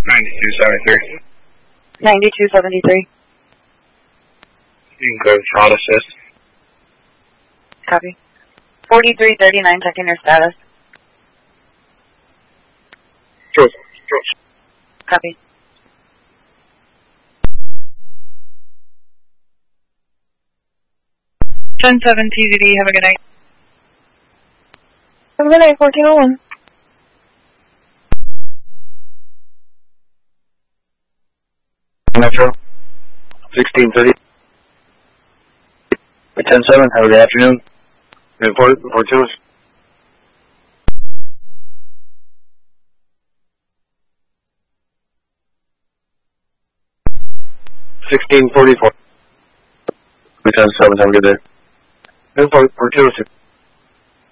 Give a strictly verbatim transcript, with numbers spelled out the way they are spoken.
ninety-two seventy-three. ninety-two seventy-three. You can go to throttle assist. Copy. forty-three thirty-nine, checking your status. Sure, sure. Copy. ten seven T Z D, have a good night. Have a good night, fourteen oh one. Metro, sixteen thirty. ten seven, have a good afternoon. Report, report to us. sixteen forty-four. ten seven, have a good day. Report, report to us.